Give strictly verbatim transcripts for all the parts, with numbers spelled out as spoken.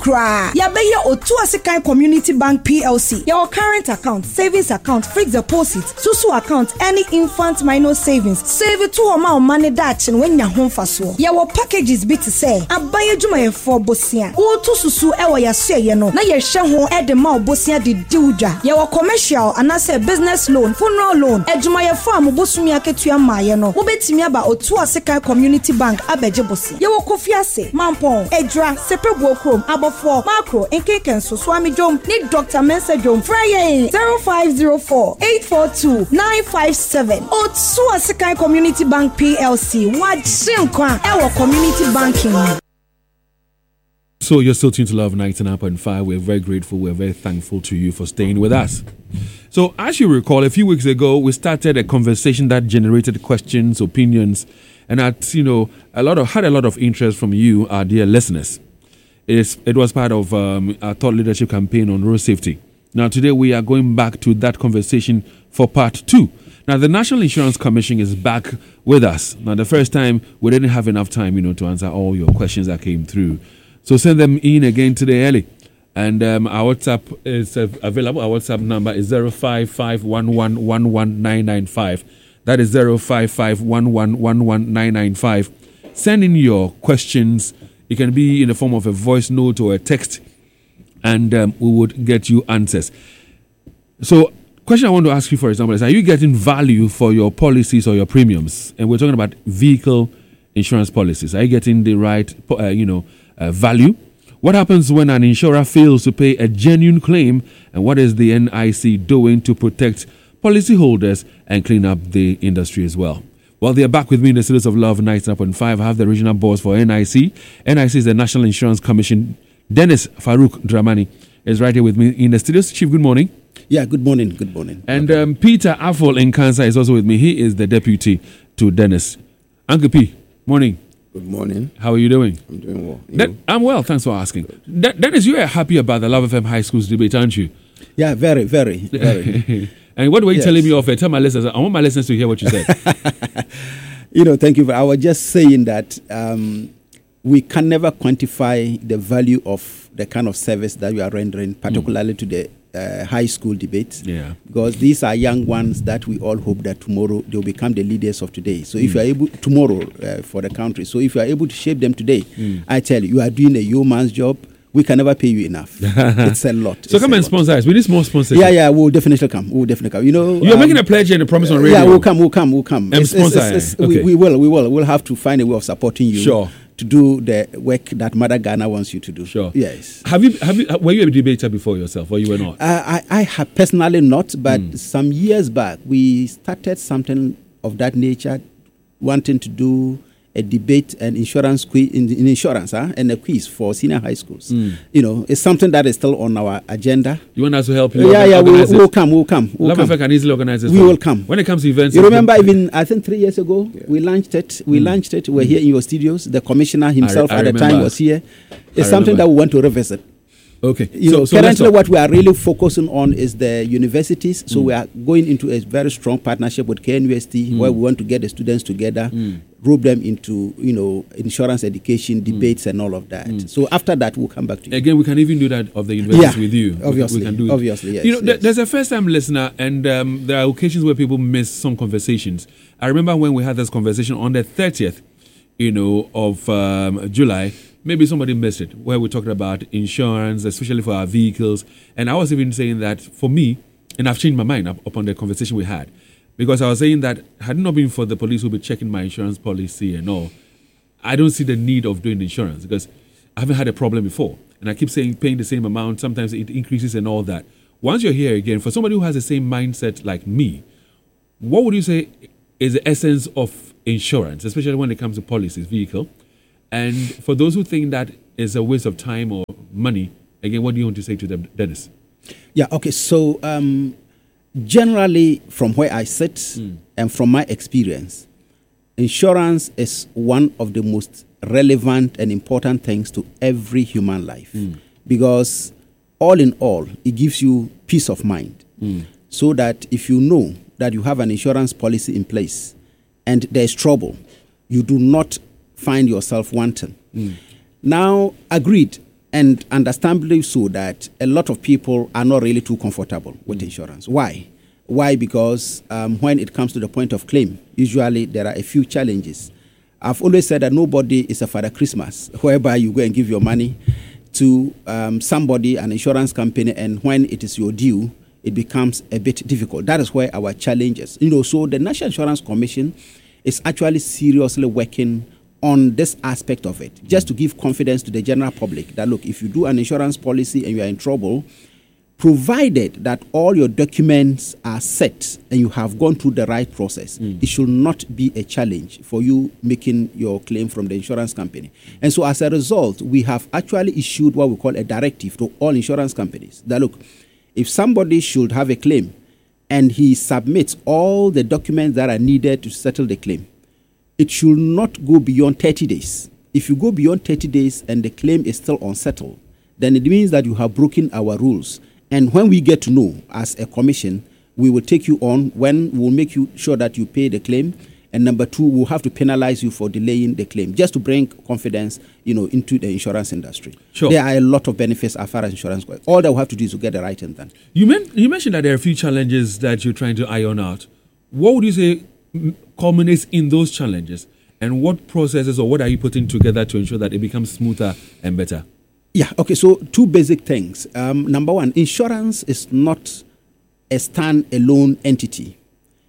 kra. Ya be ye Otu Asekan Community Bank P L C. Your current account, savings account, fixed deposit, susu account, any infant minor savings. Save it to oma money that and when ya home faso. Your packages be to say. Abaye juma ye for bosia. Otu susu ewa ya share ye no. Na ye share hon e de ma bosia di diuja. Your commercial and I say business loan, funeral loan. E juma ye for am bosumi aketua ma ye no. Ubetimi aba Otu Asekan Community Bank abeje bosi. Your Kofi Ase, Mampon, Edra, Sepebu Chrome, Abofo, Macro, and Kenso Swami Jom, need Doctor Mensa Jom, Friday zero five zero four eight four two nine five seven. Otu Asekan Community Bank P L C. What Shinkwa, our community banking. So you're still tuned to Love ninety-nine point five. We're very grateful. We're very thankful to you for staying with us. So as you recall, a few weeks ago, we started a conversation that generated questions, opinions, and had, you know, a lot of had a lot of interest from you, our dear listeners. It's, it was part of um, our thought leadership campaign on road safety. Now, today we are going back to that conversation for part two. Now, the National Insurance Commission is back with us. Now, the first time we didn't have enough time, you know, to answer all your questions that came through. So send them in again today early. And um, our WhatsApp is uh, available. Our WhatsApp number is zero five five one one one one nine nine five. That is zero five five one one one one nine nine five. Send in your questions. It can be in the form of a voice note or a text, and um, we would get you answers. So, question I want to ask you, for example, is: are you getting value for your policies or your premiums? And we're talking about vehicle insurance policies. Are you getting the right, uh, you know, uh, value? What happens when an insurer fails to pay a genuine claim, and what is the N I C doing to protect policyholders and clean up the industry as well? Well, they are back with me in the studios of Love ninety-nine point five. I have the regional boss for N I C. N I C is the National Insurance Commission. Dennis Farouk Dramani is right here with me in the studios. Chief, good morning. Yeah, good morning. Good morning. And okay. um, Peter Affol in Kansas is also with me. He is the deputy to Dennis. Uncle P, morning. Good morning. How are you doing? I'm doing well. De- I'm well, thanks for asking. De- Dennis, you are happy about the Love F M High Schools debate, aren't you? Yeah, very, very, very. And what were you yes. telling me off? Tell my listeners. I want my listeners to hear what you said. You know, thank you. I was just saying that um, we can never quantify the value of the kind of service that we are rendering, particularly mm. to the uh, high school debates. Yeah. Because these are young ones that we all hope that tomorrow they will become the leaders of today. So mm. if you are able, tomorrow uh, for the country, so if you are able to shape them today, mm. I tell you, you are doing a yeoman's job. We can never pay you enough. It's a lot. So it's come and sponsor us. We need more sponsors. Yeah, yeah, we'll definitely come. We'll definitely come. You know, you're um, making a pledge and a promise on radio. Yeah, we'll come. We'll come. We'll come. And sponsor. It's, it's, it's, okay. we, we will. We will. We'll have to find a way of supporting you. Sure. To do the work that Mother Ghana wants you to do. Sure. Yes. Have you? Have you? Were you a debater before yourself, or you were not? Uh, I, I have personally not, but mm. some years back we started something of that nature, wanting to do a debate and insurance quiz in, in insurance, huh? and a quiz for senior high schools. Mm. You know, it's something that is still on our agenda. You want us to help you? Yeah, yeah, we'll, we'll come, we'll come. We'll Love come. Can easily organize this. We will come. When it comes to events, you remember, even I think three years ago, yeah. we launched it. We mm. launched it. We're mm. here in your studios. The commissioner himself I, I at the time was here. It's I something remember. that we want to revisit. Okay. You so, know, so currently what we are really focusing on is the universities. So mm. we are going into a very strong partnership with K N U S T mm. where we want to get the students together, mm. rope them into, you know, insurance education, debates mm. and all of that. Mm. So after that, we'll come back to you. Again, we can even do that of the universities yeah, with you. Obviously. We can do it. Obviously, yes. You know, yes. th- there's a first-time listener and um, there are occasions where people miss some conversations. I remember when we had this conversation on the thirtieth, you know, of um, July. Maybe somebody missed it, where we're talking about insurance, especially for our vehicles. And I was even saying that for me, and I've changed my mind up, upon the conversation we had, because I was saying that had it not been for the police who would be checking my insurance policy and all, I don't see the need of doing insurance because I haven't had a problem before. And I keep saying paying the same amount, sometimes it increases and all that. Once you're here again, for somebody who has the same mindset like me, what would you say is the essence of insurance, especially when it comes to policies, vehicle? And for those who think that is a waste of time or money, again, what do you want to say to them, Dennis? Yeah, okay. So um, generally, from where I sit mm. and from my experience, insurance is one of the most relevant and important things to every human life. Mm. Because all in all, it gives you peace of mind. Mm. So that if you know that you have an insurance policy in place and there's trouble, you do not find yourself wanting. Mm. Now, agreed, And understandably so that a lot of people are not really too comfortable with Mm. insurance. Why? Why? Because um, when it comes to the point of claim, usually there are a few challenges. I've always said that nobody is a Father Christmas, whereby you go and give your money to um, somebody, an insurance company, and when it is your due, it becomes a bit difficult. That is where our challenge is. You know, so the National Insurance Commission is actually seriously working on this aspect of it, just to give confidence to the general public that, look, if you do an insurance policy and you are in trouble, provided that all your documents are set and you have gone through the right process, mm. it should not be a challenge for you making your claim from the insurance company. And so as a result, we have actually issued what we call a directive to all insurance companies that, look, if somebody should have a claim and he submits all the documents that are needed to settle the claim, it should not go beyond thirty days. If you go beyond thirty days and the claim is still unsettled, then it means that you have broken our rules. And when we get to know as a commission, we will take you on when we'll make you sure that you pay the claim. And number two, we'll have to penalize you for delaying the claim, just to bring confidence, you know, into the insurance industry. Sure. There are a lot of benefits as far as insurance goes. All that we have to do is to get the right thing done. You, men- you mentioned that there are a few challenges that you're trying to iron out. What would you say culminates in those challenges? And what processes or what are you putting together to ensure that it becomes smoother and better? Yeah, okay, so two basic things. Um, number one, insurance is not a stand-alone entity.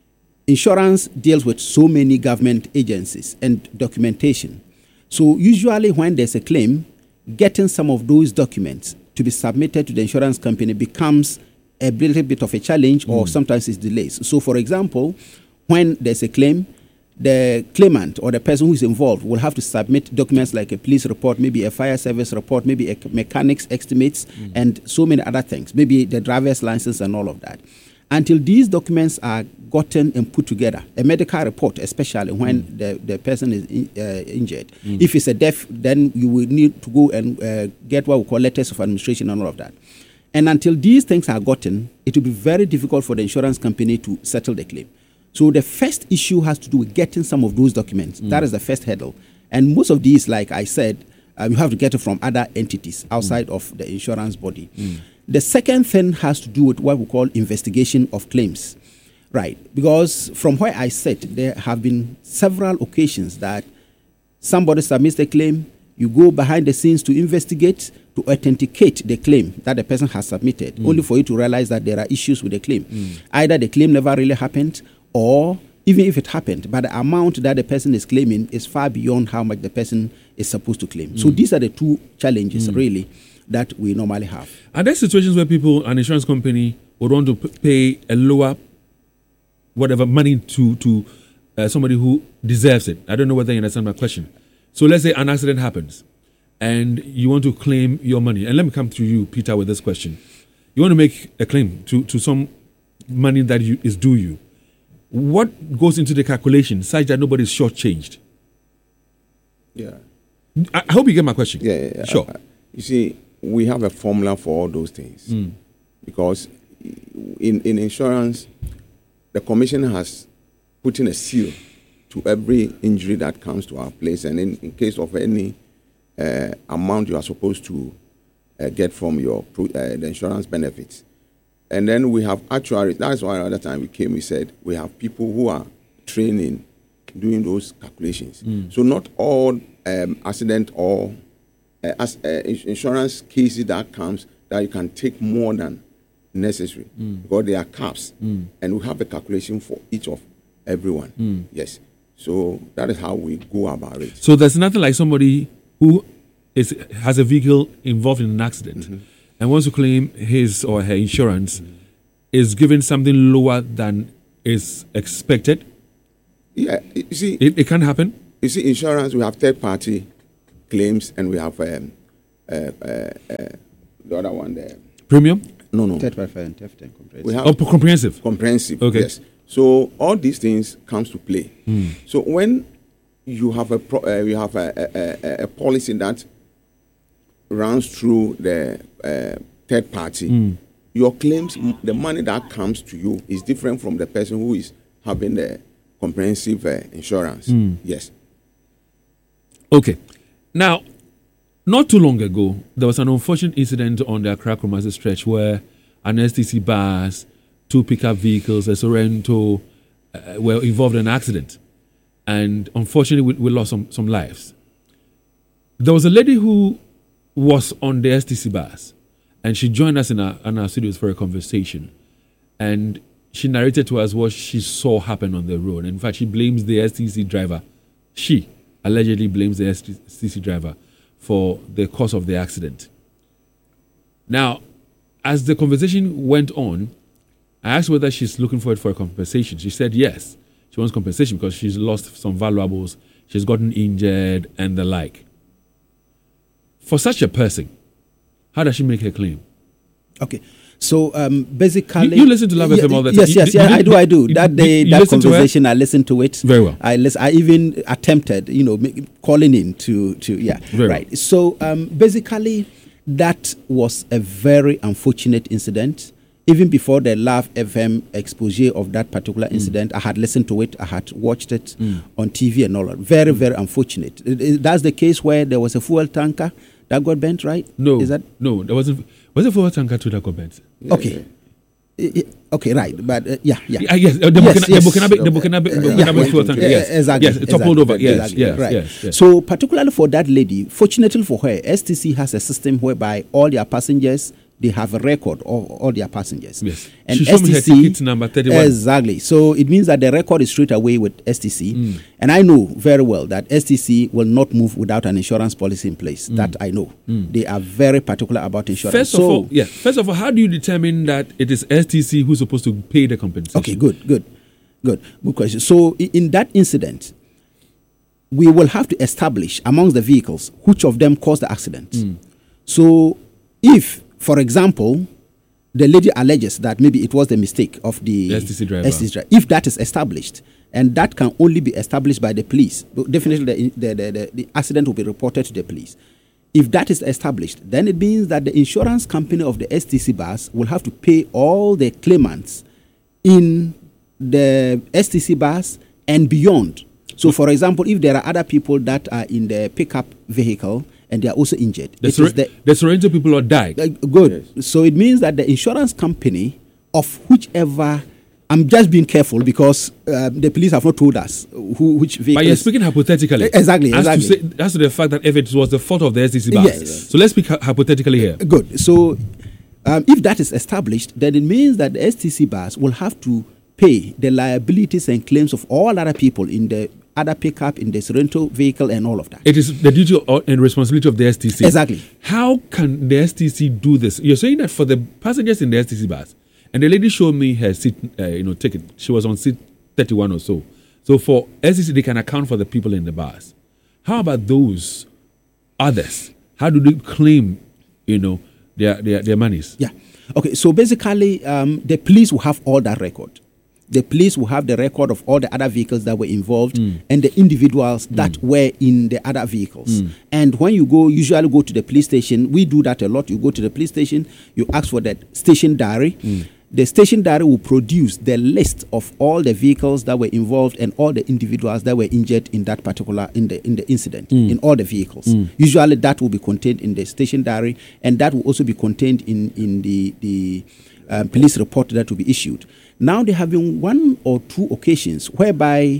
Insurance deals with so many government agencies and documentation. So usually when there's a claim, getting some of those documents to be submitted to the insurance company becomes a little bit of a challenge, mm. or sometimes it's delays. So for example, when there's a claim, the claimant or the person who is involved will have to submit documents like a police report, maybe a fire service report, maybe a mechanic's estimates, mm. and so many other things, maybe the driver's license and all of that. Until these documents are gotten and put together, a medical report, especially when mm. the, the person is in, uh, injured. Mm. If it's a death, then you will need to go and uh, get what we call letters of administration and all of that. And until these things are gotten, it will be very difficult for the insurance company to settle the claim. So the first issue has to do with getting some of those documents. Mm. That is the first hurdle. And most of these, like I said, um, you have to get it from other entities outside mm. of the insurance body. Mm. The second thing has to do with what we call investigation of claims. Right. Because from where I sit, there have been several occasions that somebody submits a claim, you go behind the scenes to investigate, to authenticate the claim that the person has submitted, mm. only for you to realize that there are issues with the claim. Mm. Either the claim never really happened, or even if it happened, but the amount that the person is claiming is far beyond how much the person is supposed to claim. Mm. So these are the two challenges, mm. really, that we normally have. Are there situations where people, an insurance company, would want to p- pay a lower, whatever, money to, to uh, somebody who deserves it? I don't know whether you understand my question. So let's say an accident happens and you want to claim your money. And let me come to you, Peter, with this question. You want to make a claim to, to some money that you, is due you. What goes into the calculation such that nobody is shortchanged? Yeah. I, I hope you get my question. Yeah, yeah, yeah. Sure. Uh, you see, we have a formula for all those things. Mm. Because in, in insurance, the commission has put in a seal to every injury that comes to our place. And in, in case of any uh, amount you are supposed to uh, get from your uh, the insurance benefits. And then we have actuaries. That's why another time we came, we said we have people who are training, doing those calculations. Mm. So not all um, accident or uh, as, uh, insurance cases that comes that you can take more than necessary, mm. because there are caps, mm. and we have a calculation for each of everyone. Mm. Yes. So that is how we go about it. So there's nothing like somebody who is has a vehicle involved in an accident, mm-hmm. and wants to claim his or her insurance, mm-hmm. is given something lower than is expected. Yeah, you see, it, it can happen. You see, insurance, we have third-party claims, and we have um, uh, uh, uh, the other one there. Premium? No, no. Third-party and theft and comprehensive. We have oh, comprehensive. Comprehensive. Okay. Yes. So all these things comes to play. Mm. So when you have a pro, uh, you have a, a, a, a policy that runs through the uh, third party, mm. your claims, the money that comes to you is different from the person who is having the comprehensive uh, insurance. Mm. Yes. Okay. Now, not too long ago, there was an unfortunate incident on the Accra-Kumasi stretch where an S T C bus, two pickup vehicles, a Sorrento, uh, were involved in an accident. And unfortunately, we, we lost some, some lives. There was a lady who was on the S T C bus, and she joined us in our, in our studios for a conversation. And she narrated to us what she saw happen on the road. In fact, she blames the S T C driver. She allegedly blames the S T C driver for the cause of the accident. Now, as the conversation went on, I asked whether she's looking forward for a compensation. She said yes. She wants compensation because she's lost some valuables, she's gotten injured, and the like. For such a person, how does she make her claim? Okay. So um, basically, you, you listen to Love F M all the time. Yes, yes, you, yeah, you, I do, I do. That day, you that conversation, I listened to it very well. I listen, I even attempted, you know, make, calling in to to yeah, very right. Well. So um, basically, that was a very unfortunate incident. Even before the Love F M expose of that particular incident, mm. I had listened to it, I had watched it mm. on T V and all that. Very, very unfortunate. It, it, that's the case where there was a fuel tanker that got bent, right? No, is that no? There wasn't. Was a fuel tanker to that got bent? Yeah, okay. Yeah. Okay, right, but uh, yeah, yeah. Uh, yes, uh, the yes, Burkina, yes. the Burkina, the Burkina, the Burkina, yeah, fuel tanker. yeah, Yes, exactly. Yes, it exactly, toppled over. Yes, exactly, yes, right. yes, yes. So, particularly for that lady, fortunately for her, S T C has a system whereby all their passengers, they have a record of all their passengers. Yes. And she showed me her S T C, ticket number thirty-one. Exactly. So it means that the record is straight away with S T C. Mm. And I know very well that S T C will not move without an insurance policy in place. Mm. That I know. Mm. They are very particular about insurance. First so, of all, yeah. First of all, how do you determine that it is S T C who's supposed to pay the compensation? Okay, good, good, good, good question. So in that incident, we will have to establish amongst the vehicles which of them caused the accident. Mm. So if, for example, the lady alleges that maybe it was the mistake of the S T C driver. S T C driver. If that is established, and that can only be established by the police, definitely the, the, the, the, the accident will be reported to the police. If that is established, then it means that the insurance company of the S T C bus will have to pay all the claimants in the S T C bus and beyond. So, for example, if there are other people that are in the pickup vehicle, and they are also injured. The, Sor- the, the Sorrento people are died. Uh, good. Yes. So it means that the insurance company of whichever, I'm just being careful because uh, the police have not told us who which vehicle. But you're speaking hypothetically. Exactly. As exactly. To say, as to the fact that if it was the fault of the S T C bus. Yes. So let's speak hypothetically here. Good. So um, if that is established, then it means that the S T C bus will have to pay the liabilities and claims of all other people in the other pickup, in the Sorrento vehicle, and all of that. It is the duty and responsibility of the S T C. Exactly. How can the S T C do this? You're saying that for the passengers in the S T C bus, and the lady showed me her seat, uh, you know, ticket. She was on seat thirty-one or so. So for S T C, they can account for the people in the bus. How about those others? How do they claim, you know, their their, their monies? Yeah. Okay. So basically, um, the police will have all that record. The police will have the record of all the other vehicles that were involved mm. and the individuals mm. that were in the other vehicles. Mm. And when you go, usually go to the police station, we do that a lot. You go to the police station, you ask for that station diary. Mm. The station diary will produce the list of all the vehicles that were involved and all the individuals that were injured in that particular, in the in the incident, mm. in all the vehicles. Mm. Usually that will be contained in the station diary, and that will also be contained in, in the, the um, police report that will be issued. Now there have been one or two occasions whereby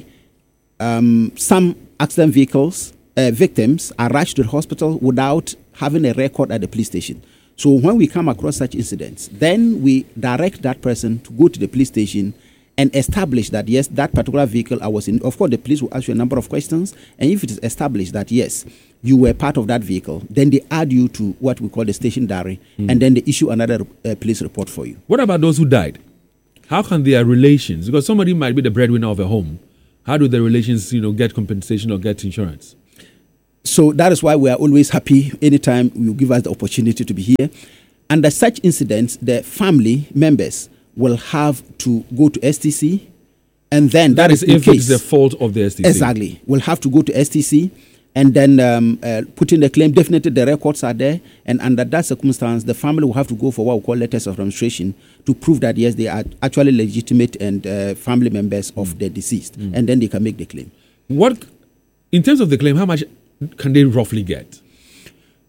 um, some accident vehicles, uh, victims are rushed to the hospital without having a record at the police station. So when we come across such incidents, then we direct that person to go to the police station and establish that, yes, that particular vehicle I was in. Of course, the police will ask you a number of questions. And if it is established that, yes, you were part of that vehicle, then they add you to what we call the station diary, mm. and then they issue another uh, police report for you. What about those who died? How can their relations, because somebody might be the breadwinner of a home, how do the relations, you know, get compensation or get insurance? So that is why we are always happy anytime you give us the opportunity to be here. Under such incidents, the family members will have to go to S T C, and then that, that is, is if case, it's the fault of the S T C. Exactly. We'll have to go to S T C and then um, uh, put in the claim. Definitely the records are there, and under that circumstance, the family will have to go for what we call letters of registration to prove that, yes, they are actually legitimate and uh, family members of mm. the deceased, mm. and then they can make the claim. What, in terms of the claim, how much can they roughly get?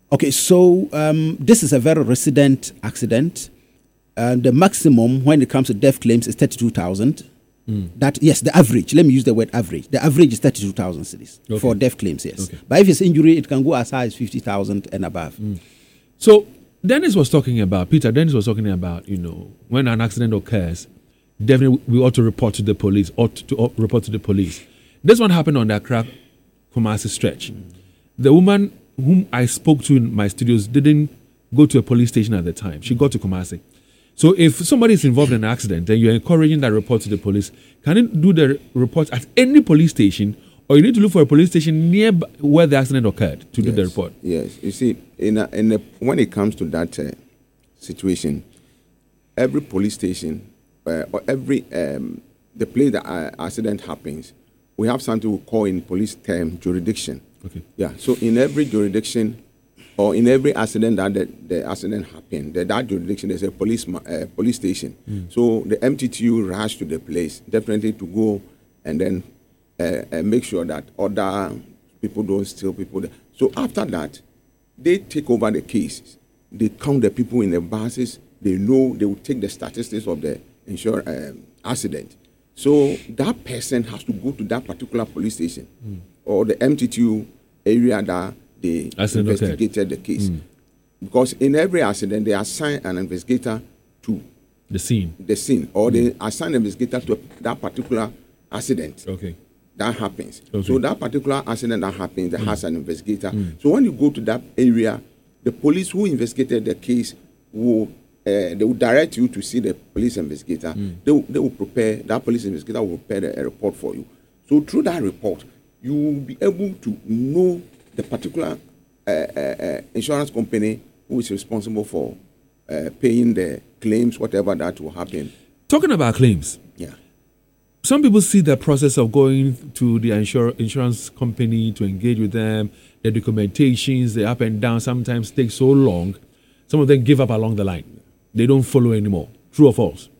Okay, so um, this is a very recent accident. Uh, the maximum when it comes to death claims is thirty-two thousand. Mm. That yes, the average. Let me use the word average. The average is thirty-two thousand cedis okay. for death claims. Yes, okay. But if it's injury, it can go as high as fifty thousand and above. Mm. So Dennis was talking about Peter. Dennis was talking about you know when an accident occurs, definitely we ought to report to the police. Ought to, to report to the police. This one happened on the Accra Kumasi stretch. Mm. The woman whom I spoke to in my studios didn't go to a police station at the time. She got to Kumasi. So if somebody is involved in an accident, then you're encouraging that report to the police. Can you do the report at any police station, or you need to look for a police station near where the accident occurred to yes, do the report? Yes. You see, in a, in a, when it comes to that uh, situation, every police station uh, or every um, the place that uh, accident happens, we have something we call in police term jurisdiction. Okay. Yeah. So in every jurisdiction, or in every accident that the, the accident happened, the, that jurisdiction, there's a police uh, police station. Mm. So the M T T U rush to the place, definitely to go and then uh, uh, make sure that other people don't steal people. There. So after that, they take over the cases. They count the people in the buses. They know they will take the statistics of the insur- uh, accident. So that person has to go to that particular police station mm. or the M T T U area that they accident investigated occurred. The case. Mm. Because in every accident, they assign an investigator to the scene, the scene, or mm. they assign an investigator to that particular accident. Okay. That happens. Okay. So that particular accident that happens, that mm. has an investigator. Mm. So when you go to that area, the police who investigated the case will uh, they will direct you to see the police investigator. Mm. They will, they will prepare, that police investigator will prepare a, a report for you. So through that report, you will be able to know the particular uh, uh, uh, insurance company who is responsible for uh, paying the claims, whatever that will happen. Talking about claims, yeah. Some people see the process of going to the insur- insurance company to engage with them, the documentations, the up and down sometimes take so long. Some of them give up along the line. They don't follow anymore. True or false?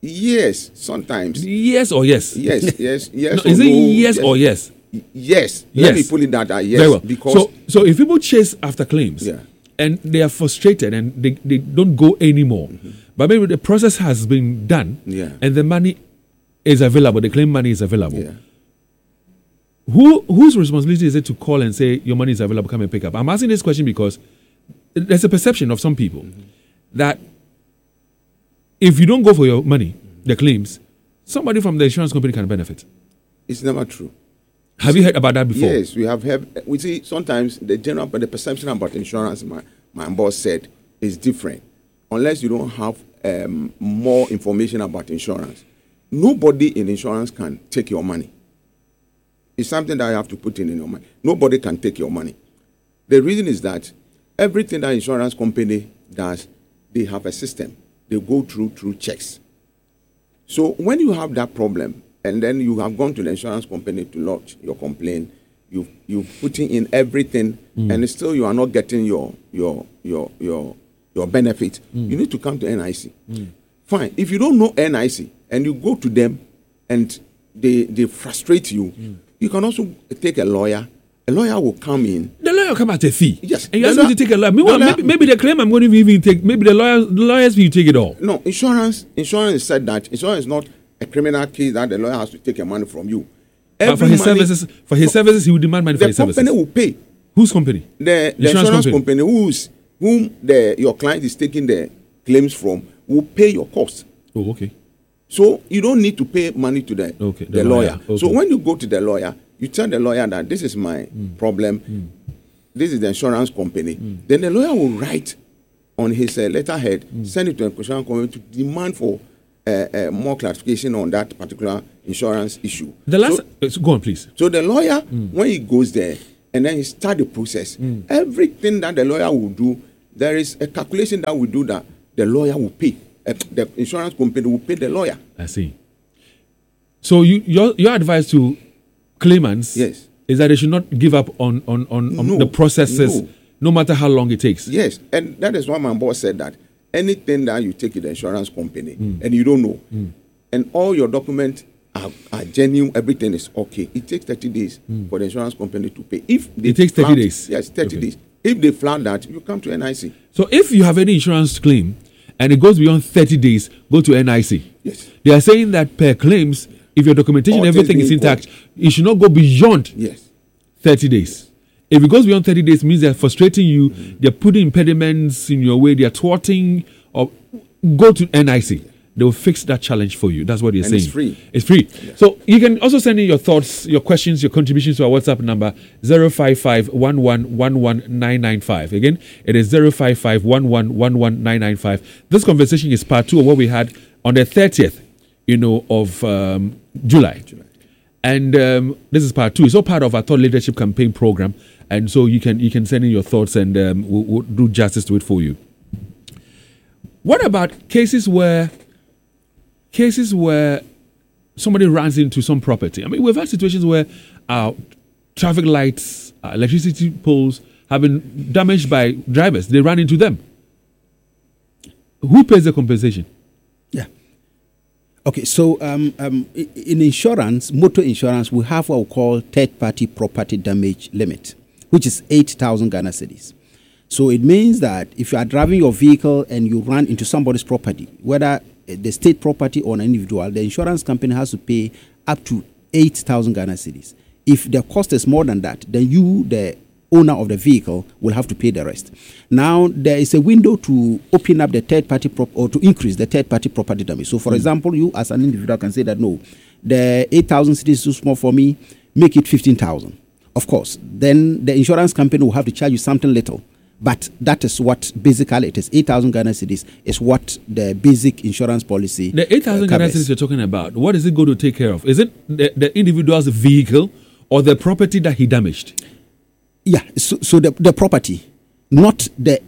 Yes, sometimes. Yes or yes? Yes, yes, yes. No, is it no, yes, yes or yes? Yes. Yes. Let me put it that uh, yes. Very well. Because so, so if people chase after claims yeah. and they are frustrated and they, they don't go anymore, mm-hmm. but maybe the process has been done yeah. and the money is available, the claim money is available. Yeah. Who whose responsibility is it to call and say your money is available, come and pick up? I'm asking this question because there's a perception of some people mm-hmm. that if you don't go for your money, mm-hmm. the claims, somebody from the insurance company can benefit. It's never true. Have you heard about that before? Yes, we have heard. We see sometimes the general, but the perception about insurance, my, my boss said, is different. Unless you don't have um, more information about insurance. Nobody in insurance can take your money. It's something that you have to put in, in your mind. Nobody can take your money. The reason is that everything that insurance company does, they have a system. They go through through checks. So when you have that problem, and then you have gone to the insurance company to lodge your complaint, you you putting in everything, mm. and still you are not getting your your your your your benefit. Mm. You need to come to N I C. Mm. Fine. If you don't know N I C and you go to them, and they they frustrate you, mm. you can also take a lawyer. A lawyer will come in. The lawyer will come at a fee. Yes. And you ask me to take a lawyer. Meanwhile, maybe, maybe the claim I'm going to even take, maybe the lawyer, the lawyers fee, you take it all. No, insurance, insurance said that insurance is not a criminal case that the lawyer has to take your money from you. Every but for his money, services, for his for, services, he will demand money for his services. The company will pay. Whose company? The, the insurance, insurance company, company who's, whom the, your client is taking the claims from will pay your costs. Oh, okay. So you don't need to pay money to the, okay, the, the lawyer. lawyer. Okay. So when you go to the lawyer, you tell the lawyer that this is my mm. problem. Mm. This is the insurance company. Mm. Then the lawyer will write on his uh, letterhead, mm. send it to the insurance company to demand for uh, uh, more clarification on that particular insurance issue. The last, so, so go on, please. So the lawyer, mm. when he goes there and then he start the process, mm. everything that the lawyer will do, there is a calculation that we do that the lawyer will pay. Uh, the insurance company will pay the lawyer. I see. So you, your your advice to claimants yes. is that they should not give up on, on, on, on no, the processes, no. no matter how long it takes. Yes, and that is why my boss said that anything that you take to the insurance company mm. and you don't know, mm. and all your documents are, are genuine, everything is okay, it takes thirty days mm. for the insurance company to pay. If they it takes thirty plant, days? Yes, thirty okay. days. If they flag that, you come to N I C. So if you have any insurance claim and it goes beyond thirty days, go to N I C. Yes. They are saying that per claims, if your documentation, All everything is things being intact, it should not go beyond Yes. thirty days. If it goes beyond thirty days, it means they're frustrating you, mm-hmm. they're putting impediments in your way, they're thwarting, or go to N I C. They will fix that challenge for you. That's what you're and saying. It's free. It's free. Yeah. So you can also send in your thoughts, your questions, your contributions to our WhatsApp number zero five five one one one one nine nine five. Again, it is zero five five one one one one nine nine five. This conversation is part two of what we had on the thirtieth, you know, of um, July. July. And um, this is part two. It's all part of our Thought Leadership Campaign program. And so you can you can send in your thoughts and um, we'll, we'll do justice to it for you. What about cases where cases where somebody runs into some property? I mean, we've had situations where our traffic lights, our electricity poles have been damaged by drivers. They ran into them. Who pays the compensation? Yeah. Okay, so um, um, in insurance, motor insurance, we have what we call third-party property damage limit, which is eight thousand Ghana cedis. So it means that if you are driving your vehicle and you run into somebody's property, whether the state property or an individual, the insurance company has to pay up to eight thousand Ghana cedis. If the cost is more than that, then you, the owner of the vehicle, will have to pay the rest. Now, there is a window to open up the third-party prop or to increase the third-party property damage. So, for mm. example, you as an individual can say that, no, the eight thousand cedis is too small for me, make it fifteen thousand. Of course, then the insurance company will have to charge you something little. But that is what basically it is. eight thousand Ghana cedis is what the basic insurance policy The eight thousand uh, Ghana cedis you're talking about, what is it going to take care of? Is it the, the individual's vehicle or the property that he damaged? Yeah, so, so the, the property, not the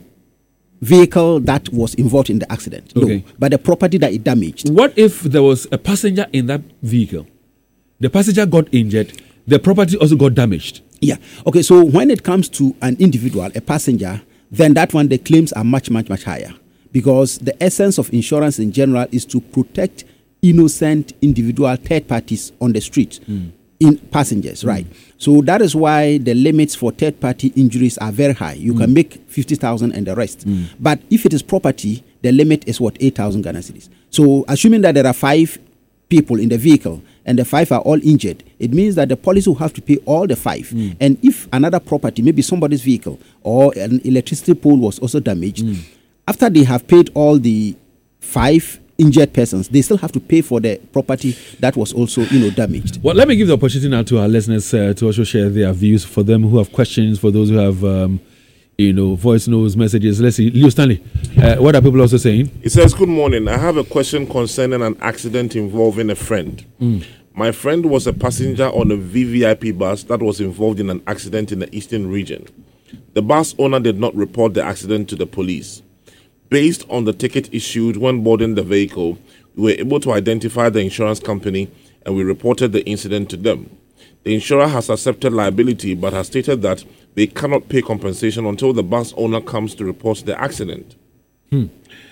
vehicle that was involved in the accident. Okay. No, but the property that it damaged. What if there was a passenger in that vehicle? The passenger got injured, the property also got damaged. Yeah. Okay, so when it comes to an individual, a passenger, then that one, the claims are much, much, much higher. Because the essence of insurance in general is to protect innocent individual third parties on the street, mm. in passengers, mm. right? So that is why the limits for third party injuries are very high. You mm. can make fifty thousand and the rest. Mm. But if it is property, the limit is what, eight thousand Ghana cedis. So assuming that there are five people in the vehicle, and the five are all injured, it means that the police will have to pay all the five. Mm. And if another property, maybe somebody's vehicle or an electricity pole was also damaged, mm. after they have paid all the five injured persons, they still have to pay for the property that was also, you know, damaged. Well, let me give the opportunity now to our listeners uh, to also share their views. For them who have questions, for those who have, um, you know, voice notes, messages. Let's see. Leo Stanley, uh, what are people also saying? It says, good morning. I have a question concerning an accident involving a friend. Mm. My friend was a passenger on a V V I P bus that was involved in an accident in the eastern region. The bus owner did not report the accident to the police. Based on the ticket issued when boarding the vehicle, we were able to identify the insurance company and we reported the incident to them. The insurer has accepted liability but has stated that they cannot pay compensation until the bus owner comes to report the accident. Hmm.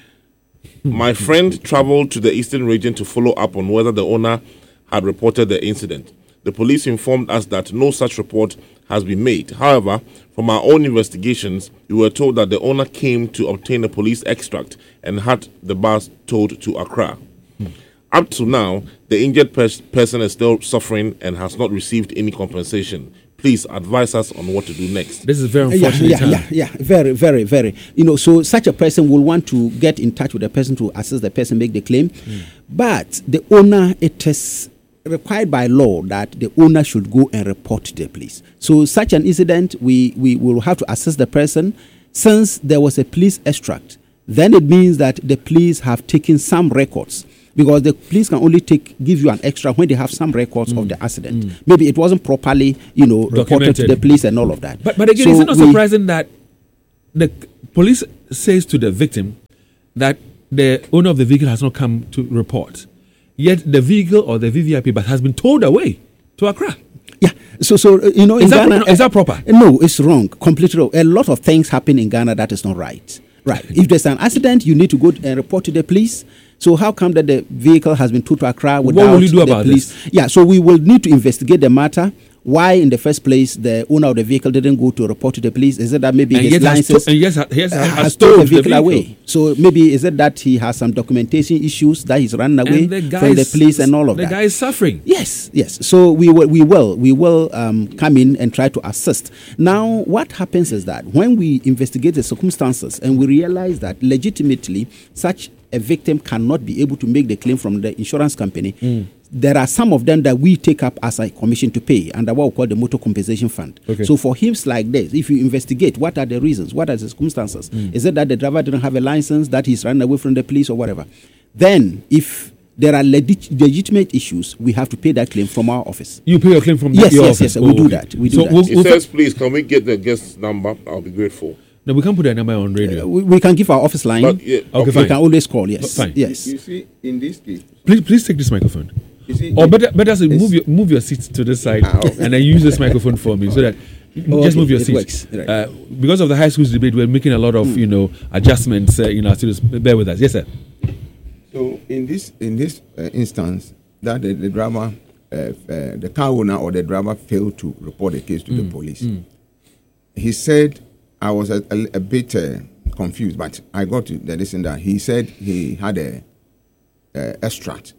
My friend traveled to the eastern region to follow up on whether the owner had reported the incident. The police informed us that no such report has been made. However, from our own investigations, we were told that the owner came to obtain a police extract and had the bus towed to Accra. Hmm. Up to now, the injured pers- person is still suffering and has not received any compensation. Please advise us on what to do next. This is very unfortunate. Yeah, yeah, yeah, yeah, very, very, very. You know, so such a person will want to get in touch with the person to assist the person, make the claim. Mm. But the owner, it is required by law that the owner should go and report to the police. So such an incident, we, we will have to assess the person. Since there was a police extract, then it means that the police have taken some records, because the police can only take give you an extra when they have some records mm. of the accident. Mm. Maybe it wasn't properly, you know, documented. reported to the police and all of that. But but again, so is it not we, surprising that the police says to the victim that the owner of the vehicle has not come to report, yet the vehicle or the V V I P bus has been towed away to Accra? Yeah. So so uh, you know, is in that Ghana, is that proper? Uh, no, it's wrong. Completely wrong. A lot of things happen in Ghana that is not right. Right. If there's an accident, you need to go and report to the police. So how come that the vehicle has been towed to Accra without what will you do the about police? This? Yeah, so we will need to investigate the matter. why in the first place the owner of the vehicle didn't go to report to the police? Is it that maybe And his yet has license to- and yes, ha- yes, uh, has has stowed towed the the vehicle, vehicle. away? So maybe is it that he has some documentation issues that he's running away And the guy from the is- police and all of the that? guy is suffering. Yes, yes. So we will, we will, we will um, come in and try to assist. Now, what happens is that when we investigate the circumstances and we realize that legitimately such a victim cannot be able to make the claim from the insurance company, mm. there are some of them that we take up as a commission to pay under what we call the motor compensation fund. Okay. So for him like this, if you investigate what are the reasons, what are the circumstances, mm. is it that the driver didn't have a license, that he's running away from the police or whatever? Then if there are legit- legitimate issues, we have to pay that claim from our office. You pay your claim from Yes, your yes, office. yes, we Oh, do okay. that. We do So that. we'll- He we'll- says, please, can we get the guest number? I'll be grateful. No, we can't put that number on radio. Uh, we, we can give our office line. But, yeah, Okay, We fine. can always call, yes. Fine. Yes. You see, in this case, Please, please take this microphone. you see, Or better, better say, it's- move your move your seat to this side, Ah, okay. and then use this microphone for me, so that Oh, just okay, move your it seat. works, right. Uh, because of the high schools debate, we're making a lot of you know adjustments uh, in our studios. Bear with us, yes, sir. So in this in this uh, instance, that the, the driver, uh, uh, the car owner or the driver failed to report the case to the police. He said, I was a, a, a bit uh, confused, but I got to the listen that he said he had a, a extract.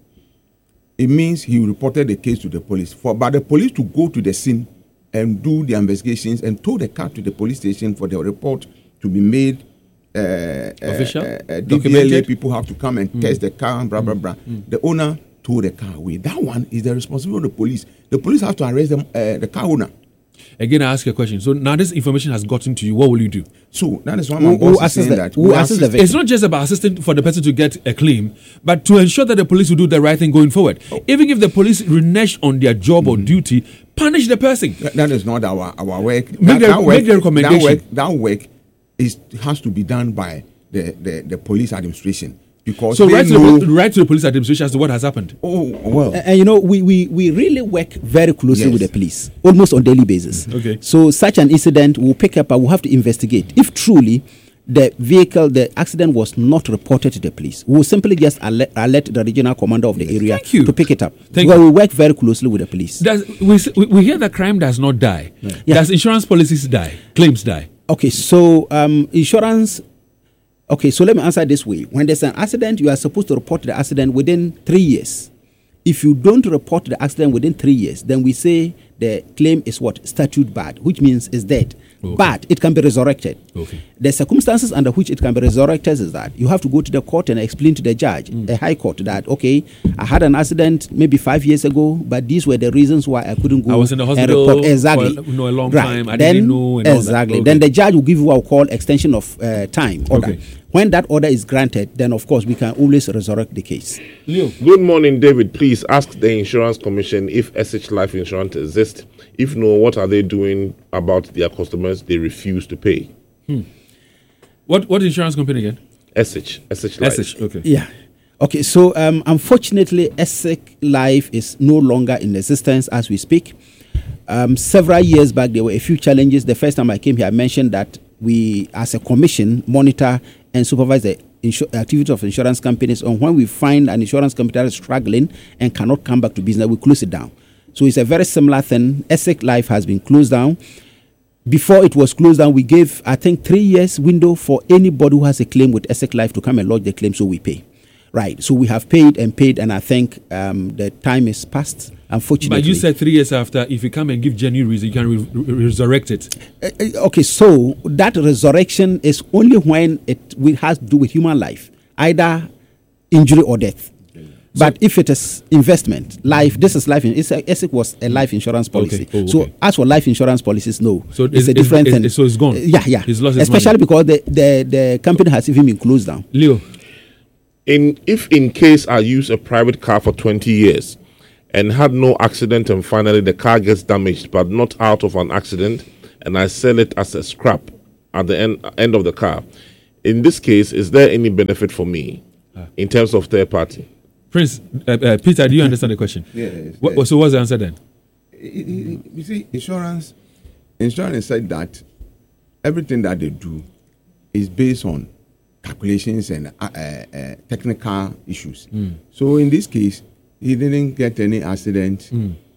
It means he reported the case to the police. For but the police to go to the scene and do the investigations and tow the car to the police station for the report to be made. Uh, Official? Uh, uh, D V L A Documented? people have to come and test the car, blah blah blah. The owner towed the car away. That one is the responsibility of the police. The police have to arrest them, uh, the car owner. Again, I ask you a question. So now this information has gotten to you. What will you do? So that is why Who- my who boss is assess saying the- that who we assess the assist- victim? It's not just about assisting for the person to get a claim, but to ensure that the police will do the right thing going forward. Even if the police renege on their job or duty, punish the person. That- that is not our our work. Make that, the- that work make the recommendation. That work, that work is has to be done by the, the, the police administration because So they right to, know. the, right to the police administration as to what has happened. Oh well. And, and you know, we, we, we really work very closely Yes. with the police, almost on daily basis. Okay. So such an incident will pick up and we'll have to investigate. If truly the vehicle, the accident was not reported to the police, we will simply just alert, alert the regional commander of the area Thank you. to pick it up. Thank well, you. we work very closely with the police. Does, we, s- we we hear that crime does not die. Yeah. Does insurance policies die? Claims die? Okay, so um, insurance. Okay, so let me answer this way. When there's an accident, you are supposed to report the accident within three years. If you don't report the accident within three years, then we say the claim is what? Statute bad, which means it's dead. Okay. But it can be resurrected. Okay. The circumstances under which it can be resurrected is that you have to go to the court and explain to the judge, the high court, that, okay, I had an accident maybe five years ago, but these were the reasons why I couldn't go I was in the and hospital report. Exactly. for a- you know, a long Right. time. I then, didn't know and all that. Exactly. Okay. Then the judge will give you what we call extension of uh, time order. Okay. When that order is granted, then of course we can always resurrect the case. Leo. Good morning, David. Please ask the Insurance Commission if S H Life Insurance exists. If no, what are they doing about their customers they refuse to pay? What what insurance company again? S H, S H Life. S H. Okay. Yeah. Okay, so um, unfortunately, E S S I C Life is no longer in existence as we speak. Um, several years back, there were a few challenges. The first time I came here, I mentioned that we, as a commission, monitor and supervise the insu- activity of insurance companies. And when we find an insurance company that is struggling and cannot come back to business, we close it down. So it's a very similar thing. E S S I C Life has been closed down. Before it was closed down, we gave, I think, three years window for anybody who has a claim with E S S I C Life to come and lodge the claim, so we pay. Right. So we have paid and paid, and I think um, the time is past, unfortunately. But you said three years after, if you come and give genuine reason, you can re- re- resurrect it. Uh, uh, okay, so that resurrection is only when it will, has to do with human life, either injury or death. But So- if it is investment, life, this is life. In, it's a, E S I C was a life insurance policy. Okay. Oh, So okay. as for life insurance policies, no. So it's, it's- a different it's- thing. it's- so it's gone. Uh, yeah, yeah. He's lost his Especially money. because the, the, the company has even been closed down. Leo. In if in case I use a private car for twenty years and had no accident and finally the car gets damaged but not out of an accident and I sell it as a scrap at the end end of the car, in this case, is there any benefit for me in terms of third party? Prince, uh, uh, Peter, do you understand the question? Yes, What, yes. So what's the answer then? You see, insurance, insurance said that everything that they do is based on calculations and uh, uh, technical issues. So in this case, he didn't get any accident. He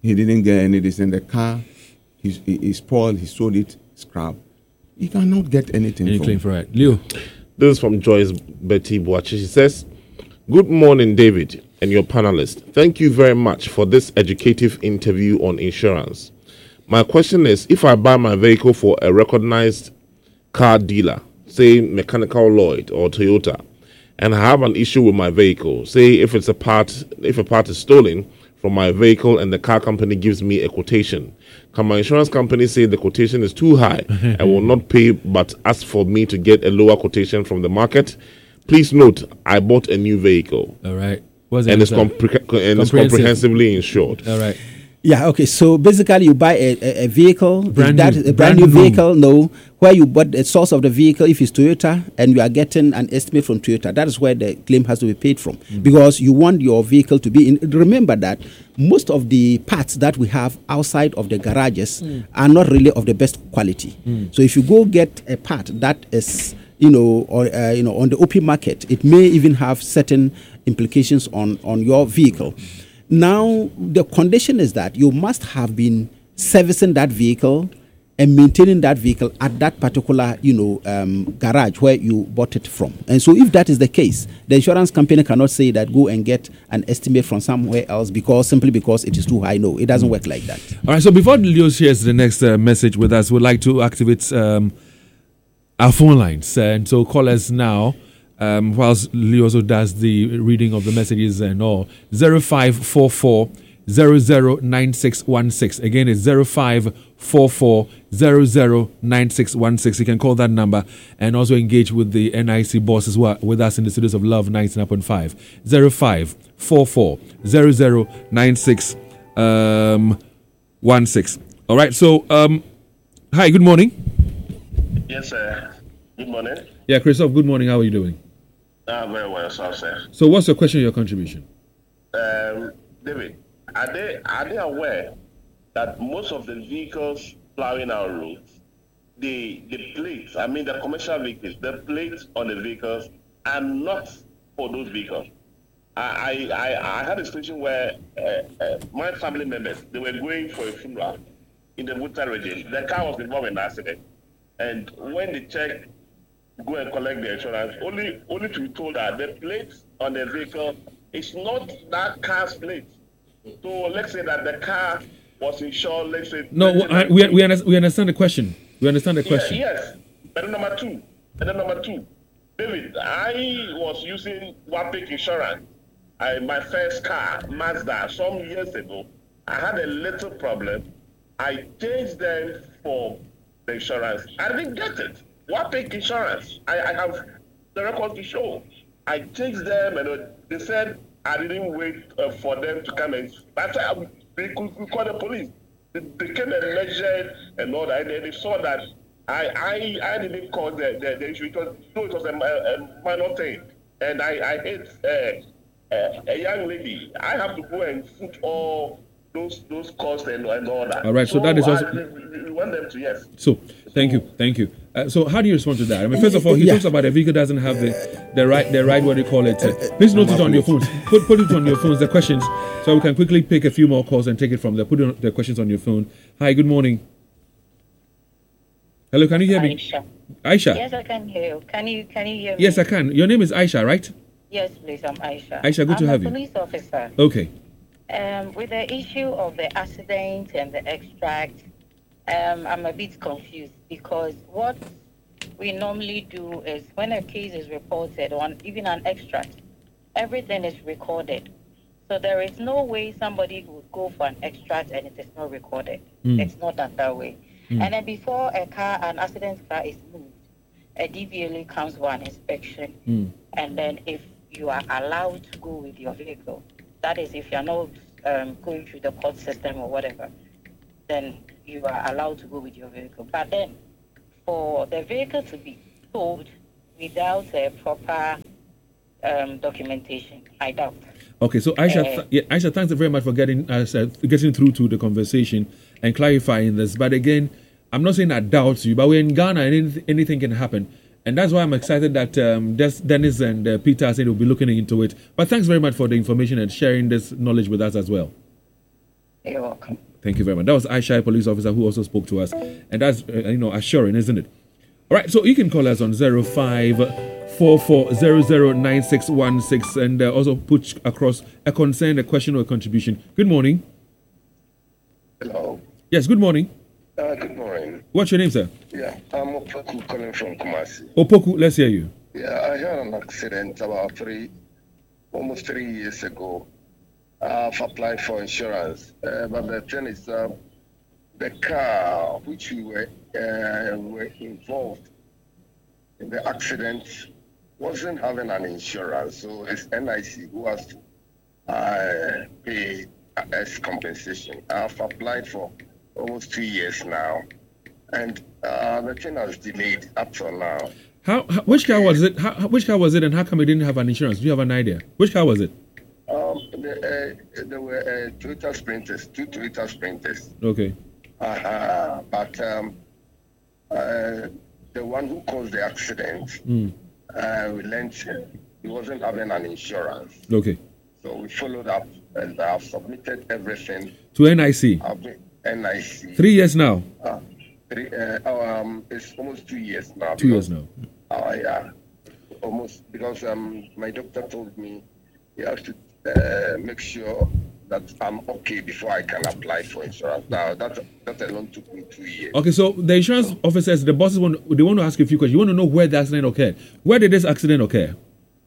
he didn't get any this in the car, he, he, he spoiled, he sold it, scrap. He cannot get anything Any from claim for it. Leo. This is from Joyce Betty Boachi. She says, "Good morning, David and your panelists. Thank you very much for this educative interview on insurance. My question is, if I buy my vehicle for a recognized car dealer, say Mechanical Lloyd or Toyota, and I have an issue with my vehicle, say if it's a part, if a part is stolen from my vehicle and the car company gives me a quotation, can my insurance company say the quotation is too high and will not pay but ask for me to get a lower quotation from the market? Please note, I bought a new vehicle." All right. What's the And it's, answer? compre- and it's Comprehensive. comprehensively insured. All right. Yeah, okay. So basically, you buy a, a, a vehicle, Brand that, new- a brand, brand new new. vehicle, no, where you bought the source of the vehicle, if it's Toyota, and you are getting an estimate from Toyota, that is where the claim has to be paid from. Mm. Because you want your vehicle to be in. Remember that most of the parts that we have outside of the garages Mm. are not really of the best quality. So if you go get a part that is, you know, or uh, you know, on the open market, it may even have certain implications on on your vehicle. Now, the condition is that you must have been servicing that vehicle and maintaining that vehicle at that particular, you know, um, garage where you bought it from. And so, if that is the case, the insurance company cannot say that go and get an estimate from somewhere else because simply because it is too high. No, it doesn't work like that. All right. So before Leo shares the next uh, message with us, we'd like to activate um, our phone lines. Uh, and so call us now. Um, whilst Leo also does the reading of the messages and all, zero five four four zero zero nine six one six. Again, it's zero five four four zero zero nine six one six. You can call that number and also engage with the N I C bosses who are with us in the studios of Love ninety-nine point five. zero five four four zero zero nine six one six. All right. So, um, hi. Good morning. Yes, sir. Good morning. Yeah, Christoph. Good morning. How are you doing? Uh, very well, sir, sir. So, what's your question? Your contribution? Um, David, are they are they aware that most of the vehicles plowing our roads, the the plates, I mean the commercial vehicles, the plates on the vehicles are not for those vehicles. I I, I, I had a situation where uh, uh, my family members, they were going for a funeral in the Wuta region. The car was involved in an accident, and when they checked, go and collect the insurance, only only to be told that the plate on the vehicle is not that car's plate. So let's say that the car was insured, let's say... No, I, we, we, understand, we understand the question. We understand the question. Yeah, yes, but then number two, but then number two, David, I was using Wapik Insurance, I, my first car, Mazda, some years ago. I had a little problem. I changed them for the insurance. I didn't get it. Wapik Insurance, I, I have the record to show. I changed them and they said I didn't wait uh, for them to come and... But I, we could we call the police. They, they came and measured and all that. And they saw that I I, I didn't cause the, the, the issue. It was, no, it was a, a minor thing. And I, I hate uh, uh, a young lady. I have to go and foot all those those costs and, and all that. All right, so that is also- I, we, we want them to, yes. So, thank you, thank you. Uh, so, how do you respond to that? I mean, first of all, he Yeah. talks about the vehicle doesn't have the, the right, the right, what do you call it? Uh, please note it on your phones. Put put it on your phones. The questions, so we can quickly pick a few more calls and take it from there. Put it on, the questions on your phone. Hi, good morning. Hello, can you hear me? Aisha. Aisha. Yes, I can hear you. Can you can you hear me? Yes, I can. Your name is Aisha, right? Yes, please. I'm Aisha. Aisha, good I'm to have a you. police officer. Okay. Um, with the issue of the accident and the extract, um, I'm a bit confused because what we normally do is when a case is reported on even an extract, everything is recorded. So there is no way somebody would go for an extract and it is not recorded. Mm. It's not done that way. Mm. And then before a car, an accident car is moved, a D V L A comes for an inspection. Mm. And then if you are allowed to go with your vehicle, that is if you're not um, going through the court system or whatever, then you are allowed to go with your vehicle. But then for the vehicle to be towed without a proper um, documentation, I doubt. Okay, so Aisha, Uh, th- yeah, Aisha, thanks very much for getting us uh, getting through to the conversation and clarifying this. But again, I'm not saying I doubt you, but we're in Ghana and anything, anything can happen. And that's why I'm excited that um, Des- Dennis and uh, Peter said will be looking into it. But thanks very much for the information and sharing this knowledge with us as well. You're welcome. Thank you very much. That was Aisha, a police officer, who also spoke to us, and that's uh, you know assuring, isn't it? All right, so you can call us on zero five four four zero zero nine six one six and uh, also put across a concern, a question, or a contribution. Good morning. Hello. Yes, good morning. Uh, good morning. What's your name, sir? Yeah, I'm Opoku calling from Kumasi. Opoku, let's hear you. Yeah, I had an accident about three, almost three years ago. I've applied for insurance, uh, but the thing is, uh, the car which we were, uh, were involved in the accident wasn't having an insurance, so it's N I C who has to uh, pay as compensation. I've applied for almost two years now, and uh, the thing has delayed up till now. How, how which car was it? How, which car was it, and how come it didn't have an insurance? Do you have an idea? Which car was it? Um, the, uh, there were uh, Toyota Sprinters, two Toyota Sprinters. Okay. Uh-huh. But um, uh, the one who caused the accident, Mm. uh, we learned he wasn't having an insurance. Okay. So we followed up, and I've submitted everything. To N I C. I've been N I C. Three years now. Uh, three, uh, um, it's almost two years now. Two years because- now. Oh, yeah. Almost, because um, my doctor told me you have to uh, make sure that I'm okay before I can apply for insurance. Now, that, that alone took me two years. Okay, so the insurance officers, the bosses, want, they want to ask you a few questions. You want to know where the accident occurred. Where did this accident occur?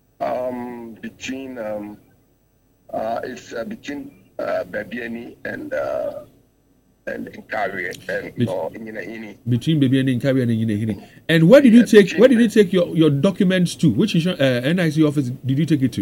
Um, between, um, uh, it's uh, between uh, Babiani and uh, and Nkari and Bet- or Inyinahini. Between Baby and Nkari and Yinehine. And where did you Yeah, take between where did you the- take your, your documents to? Which insurance, uh, N I C office did you take it to?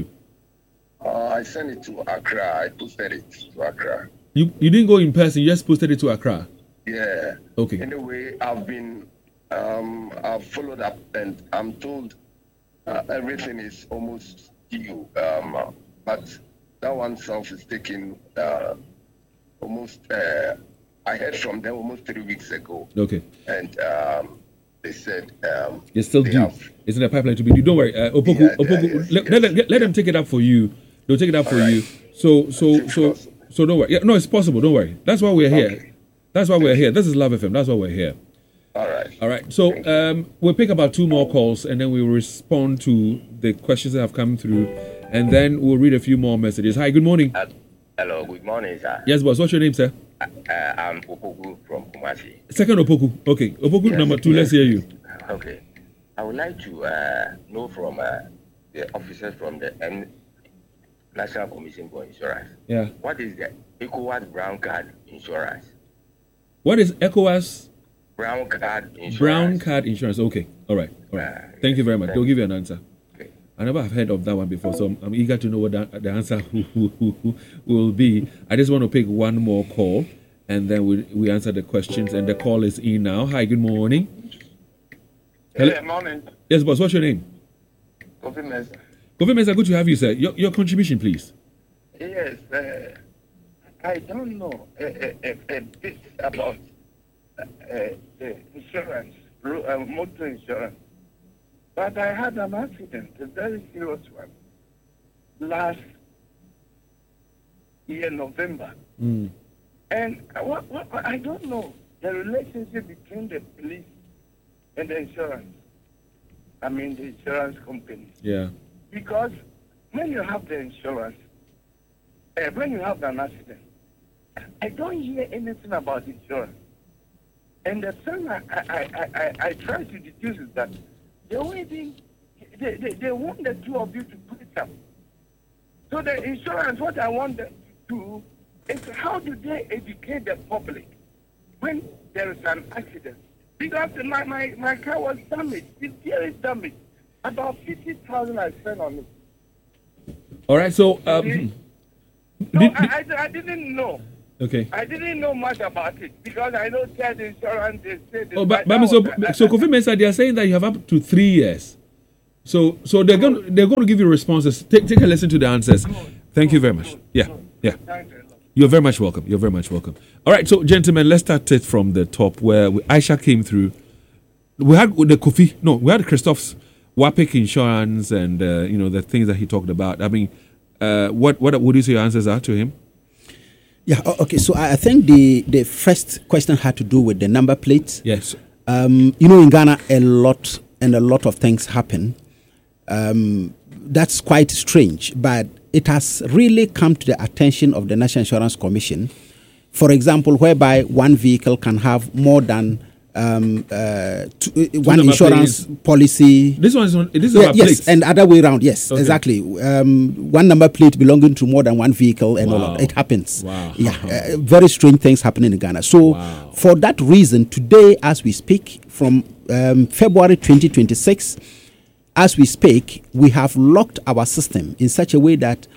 Uh, I sent it to Accra. I posted it to Accra. You you didn't go in person, you just posted it to Accra. Yeah. Okay. Anyway, I've been, um, I've followed up, and I'm told uh, everything is almost due. Um, but that one self is taking uh, almost. Uh, I heard from them almost three weeks ago, Okay. and um, they said um, It's still they due. have- It's in the pipeline to be due. Don't worry. Uh, Opoku, Yeah, Opoku, yeah, yes, let, yes. let, them, let them take it up for you. They'll take it up for All you. right. So so Seems so possible. so don't worry. Yeah, no, it's possible. Don't worry. That's why we're here. Okay. That's why we're here. This is Love F M. That's why we're here. All right. All right. So um, we'll pick about two more calls and then we'll respond to the questions that have come through, and then we'll read a few more messages. Hi. Good morning. Uh, hello, good morning, sir. Yes, boss. What's your name, sir? Uh, uh, I'm Opoku from Kumasi. Second Opoku. Okay. Opoku Yes, number two. yes. Let's hear you. Okay. I would like to uh, know from uh, the officers from the N- National Commission for Insurance. Yeah. What is the ECOWAS Brown Card Insurance? What is ECOWAS Brown Card Insurance. Brown Card Insurance? Okay. All right. All right. Uh, Thank you very much. thank They'll you. give you an answer. Okay. I never have heard of that one before, so I'm, I'm eager to know what the, the answer who, who, who, who will be. I just want to pick one more call, and then we we answer the questions. And the call is in now. Hi, good morning. Hello. Good morning. Yes, boss. What's your name? Kofi Mesa. Kofi Mensah, good to have you, sir. Your, your contribution, please. Yes, uh, I don't know a, a, a bit about uh, the insurance, uh, motor insurance, but I had an accident, a very serious one, last year, November. Mm. And what, what, I don't know the relationship between the police and the insurance. I mean, the insurance company. Yeah. Because when you have the insurance, uh, when you have an accident, I don't hear anything about insurance. And the thing I, I, I, I, I try to deduce is that they waiting, they, they, they want the two of you to put it up. So the insurance, what I want them to do is how do they educate the public when there is an accident? Because my, my, my car was damaged, severely damaged. About fifty thousand I spent on it. All right. So, um, Okay. did- No, did- I, I, I didn't know. okay. I didn't know much about it because I know that insurance, they say this, Oh, but, that but so, was- so Kofi Mensah, they are saying that you have up to three years. So, so they're going, they're going to give you responses. Take, take a listen to the answers. Thank you very much. Yeah, yeah. Thanks a lot. You're very much welcome. You're very much welcome. All right, so gentlemen, let's start it from the top where we, Aisha came through. We had the Kofi, no, we had Christoph's Wapik insurance and uh, you know the things that he talked about. I mean, uh, what what would you say your answers are to him? Yeah, o- okay. So I I think the, the first question had to do with the number plates. Yes. Um, you know, in Ghana, a lot and a lot of things happen. Um, that's quite strange, but it has really come to the attention of the National Insurance Commission. For example, whereby one vehicle can have more than um, uh, two, uh, one number insurance plates. policy. This one is on, this is Yeah, about yes, plates. and other way around. Yes, Okay. exactly. Um, one number plate belonging to more than one vehicle, and all Wow. of it happens. Wow. Yeah, uh, very strange things happening in Ghana. So, Wow. for that reason, today, as we speak, from um, February twenty twenty-six, as we speak, we have locked our system in such a way that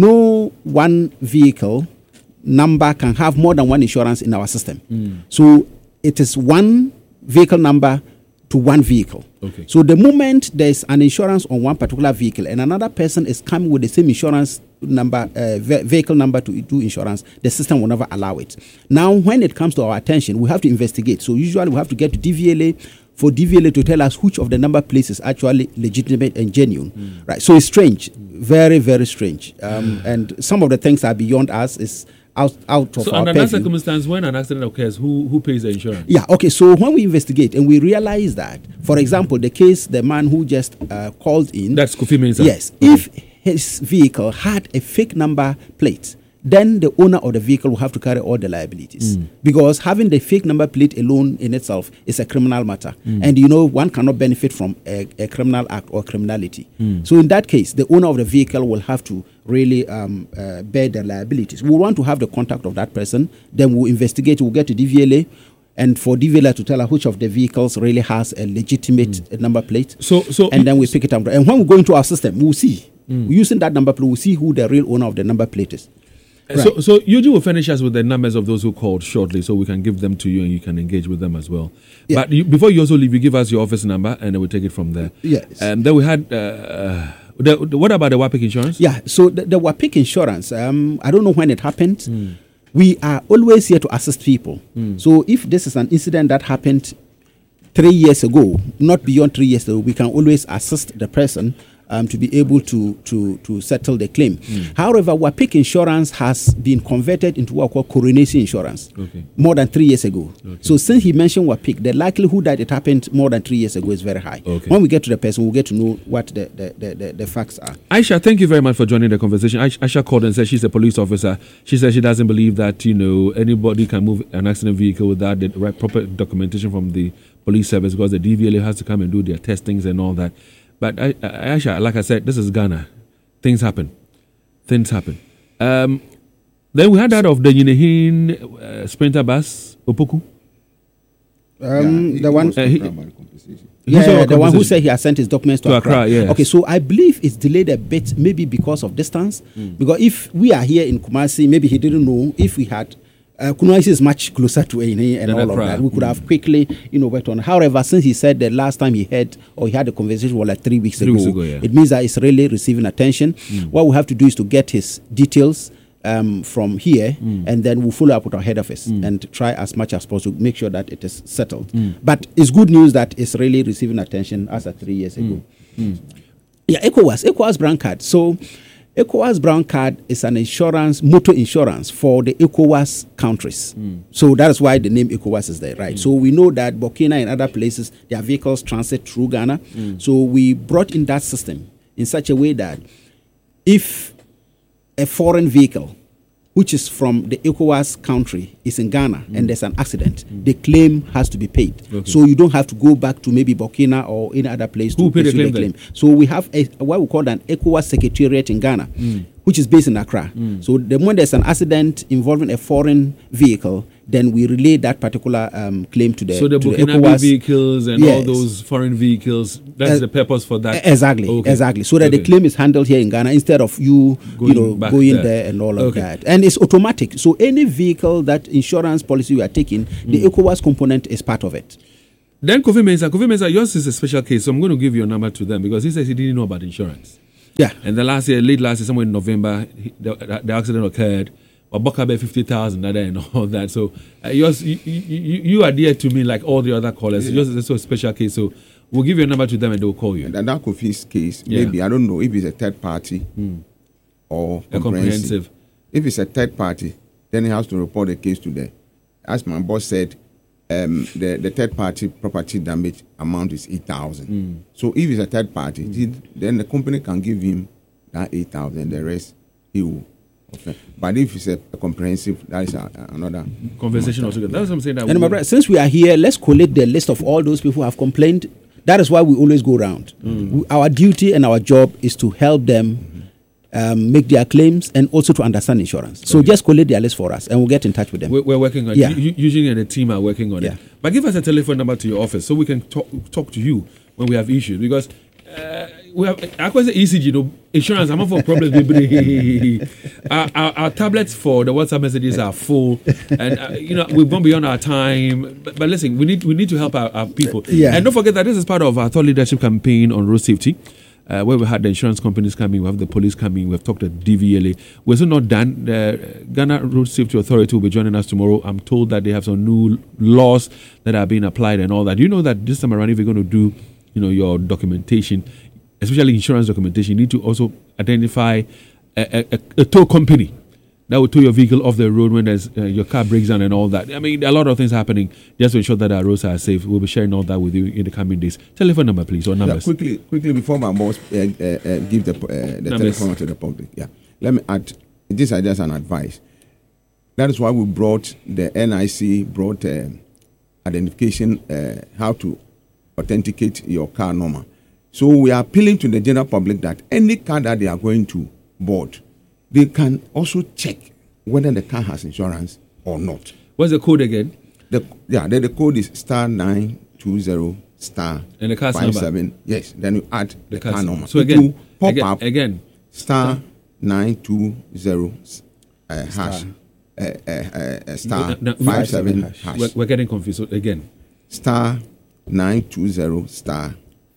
no one vehicle number can have more than one insurance in our system. So it is one vehicle number to one vehicle. Okay. So the moment there's an insurance on one particular vehicle and another person is coming with the same insurance number, uh, ve- vehicle number to do insurance, the system will never allow it. Now, when it comes to our attention, we have to investigate. So usually we have to get to D V L A for D V L A to tell us which of the number plates is actually legitimate and genuine. Right. So it's strange, very, very strange. Um, and some of the things are beyond us. Is out out of So our under that purview. circumstance, when an accident occurs, who who pays the insurance? Yeah, okay. So when we investigate and we realize that, for example, the case, the man who just uh, called in. That's Kofi Mensah. Yes. Okay. If his vehicle had a fake number plate, then the owner of the vehicle will have to carry all the liabilities. Because having the fake number plate alone in itself is a criminal matter. And you know, one cannot benefit from a, a criminal act or criminality. So in that case, the owner of the vehicle will have to really um, uh, bear the liabilities. We want to have the contact of that person. Then we'll investigate, we'll get to D V L A. And for D V L A to tell us which of the vehicles really has a legitimate uh, number plate. So- so- and then we pick it up. And when we go into our system, we'll see. Using that number plate, we'll see who the real owner of the number plate is. Uh, So, so Eugene will furnish us with the numbers of those who called shortly, so we can give them to you and you can engage with them as well. Yeah. But you, before you also leave, you give us your office number and then we'll take it from there. Yes. And then we had. Uh, uh, the, the- what about the WAPIC insurance? Yeah, so the, the WAPIC insurance, um, I don't know when it happened. We are always here to assist people. So if this is an incident that happened three years ago, not beyond three years ago, we can always assist the person um, to be able to, to, to settle the claim. However, WAPIC insurance has been converted into what we call coronation insurance Okay. more than three years ago. So since he mentioned WAPIC, the likelihood that it happened more than three years ago is very high. Okay. When we get to the person, we'll get to know what the, the, the, the, the facts are. Aisha, thank you very much for joining the conversation. Aisha, Aisha called and said she's a police officer. She said she doesn't believe that, you know, anybody can move an accident vehicle without the right proper documentation from the police service because the D V L A has to come and do their testings and all that. But I, I, Aisha, like I said, this is Ghana. Things happen. Things happen. Um, then we had that of the Yinehin uh, Sprinter bus, Opoku. Um, Yeah, the he one, was Uh, he- talking about the compensation. He said yeah, what the one who compensation? said he has sent his documents to, To Accra. Accra, yes. Okay, so I believe it's delayed a bit, maybe because of distance. Because if we are here in Kumasi, maybe he didn't know. If we had, uh, Kumasi is much closer to Ene and Than all Accra. of that. We could have quickly, you know, worked on. However, since he said the last time he had or he had a conversation was like three weeks Three ago, weeks ago, yeah. it means that it's really receiving attention. What we have to do is to get his details. Um, from here, and then we'll follow up with our head office and try as much as possible to make sure that it is settled. But it's good news that it's really receiving attention as of three years ago. Yeah, ECOWAS, ECOWAS brown card. So, ECOWAS brown card is an insurance, motor insurance for the ECOWAS countries. So that is why the name ECOWAS is there, right? So we know that Burkina and other places, their vehicles transit through Ghana. So we brought in that system in such a way that if a foreign vehicle, which is from the ECOWAS country, is in Ghana and there's an accident, the claim has to be paid. Okay. So you don't have to go back to maybe Burkina or any other place Who to paid the pursue claim then? So we have a, what we call an ECOWAS secretariat in Ghana, which is based in Accra. So the moment there's an accident involving a foreign vehicle, then we relay that particular um, claim to the, So the to Burkina ECOWAS vehicles and all Yes. those foreign vehicles, that's Uh, the purpose for that. Exactly, Okay. exactly. So that Okay. the claim is handled here in Ghana instead of you, Going you know, back going there. there. and all of Okay. that. And it's automatic. So any vehicle that insurance policy you are taking, the ECOWAS component is part of it. Then Kofi Mensah, Kofi Mensah, yours is a special case, so I'm going to give your number to them because he says he didn't know about insurance. Yeah. And the last year, late last year, somewhere in November, he, the, the accident occurred. But Bokabe fifty thousand and all that. So uh, yours, you, you, you are dear to me like all the other callers. Yours is also a special case. So we'll give you a number to them and they'll call you. And that Kofi's case, Yeah. maybe, I don't know if it's a third party or A comprehensive. If it's a third party, then he has to report the case to the, as my boss said, um, the, the third party property damage amount is eight thousand. Mm. So if it's a third party, mm. then the company can give him that eight thousand, the rest he will. Okay. But if it's a, a comprehensive, that is a, another conversation altogether. That's what I'm saying. That and my brother, since we are here, let's collect the list of all those people who have complained. That is why we always go around. Mm. We, our duty and our job is to help them mm-hmm. um, make their claims and also to understand insurance. So okay. just collect their list for us and we'll get in touch with them. We're, we're working on it. Yeah. U- usually and the team are working on yeah. it. But give us a telephone number to your office so we can talk, talk to you when we have issues. Because uh, we have, I call it E C G, you know, insurance, I'm not for problems. our, our, our tablets for the WhatsApp messages are full, and uh, you know we've gone beyond our time. But, but listen, we need we need to help our, our people. Yeah. And don't forget that this is part of our thought leadership campaign on road safety, uh, where we had the insurance companies coming, we have the police coming, we've talked to D V L A. We're still not done. The Ghana Road Safety Authority will be joining us tomorrow. I'm told that they have some new laws that are being applied and all that. You know that this time around, if you're going to do, you know, your documentation, especially insurance documentation, you need to also identify a, a, a tow company that will tow your vehicle off the road when there's uh, your car breaks down and all that. I mean, a lot of things happening just to ensure that our roads are safe. We'll be sharing all that with you in the coming days. Telephone number, please, or numbers. Yeah, quickly, quickly before my boss uh, uh, uh, give the, uh, the telephone to the public. Yeah, let me add. This is just an advice. That is why we brought the N I C brought uh, identification uh, how to authenticate your car number. So we are appealing to the general public that any car that they are going to board, they can also check whether the car has insurance or not. What's the code again? The yeah, the, the code is star nine two zero star and the car's five number. seven. Yes, then you add the, the car number. So again, pop again, up again, star nine two zero uh, hash uh, uh, uh, star no, no, five seven hash. hash. We're, we're getting confused. So again, star nine two zero star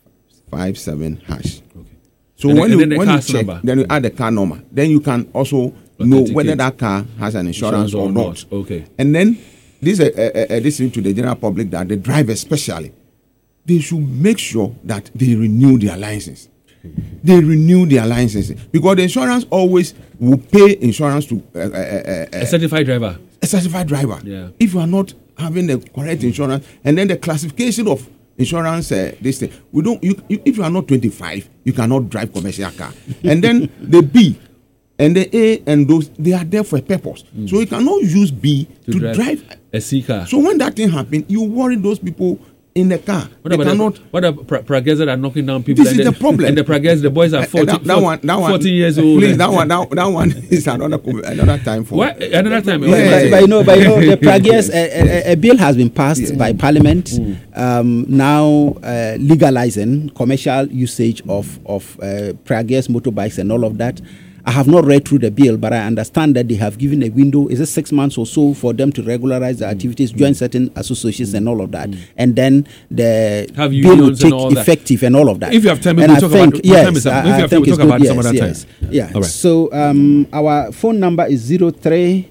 five seven hash. Okay. So and when then, you then when you check, number. then you add the car number. Then you can also know whether that car has an insurance, insurance or, or not. not. Okay. And then this uh, uh, uh, this is to the general public that the drivers especially, they should make sure that they renew their license. They renew their licenses because the insurance always will pay insurance to uh, uh, uh, a certified driver. A certified driver. Yeah. If you are not having the correct insurance, and then the classification of insurance, uh, this thing, we don't. You, you, if you are not twenty-five, you cannot drive commercial car. And then the B and the A and those, they are there for a purpose. Mm. So you cannot use B to, to drive, drive a C car. So when that thing happens, you worry those people in the car. What about cannot, the, what are pra- Praguers that are knocking down people? This is then, the problem. And the Praguers, the boys are forty, that, that one, that one, fourteen years old. Please, that one, that, that one is another another time for. What? Another time. Yeah, yeah, but, but you know, but you know, the Praguers, a, a, a bill has been passed yeah. by Parliament mm. um, now uh, legalizing commercial usage of of uh, Praguers motorbikes and all of that. I have not read through the bill, but I understand that they have given a window, is it six months or so, for them to regularize their activities, mm. join certain associations mm. and all of that. Mm. And then the have bill will take and effective and all of that. If you have time, we'll and talk think, about yes, time is up. I, If you I have think time, we'll talk about good, it some yes, other yes. time. Yeah. All right. So um, our phone number is zero three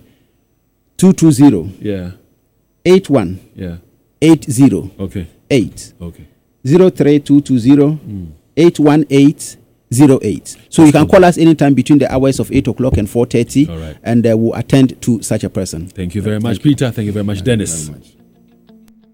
two two zero Yeah. eight one Yeah. eight zero Okay. eight Okay. zero three two two zero eight one eight zero eight. So you can call us anytime between the hours of eight o'clock and four thirty, right. and uh, we'll attend to such a person. Thank you very much, Peter. Thank you very much, Dennis. Very much.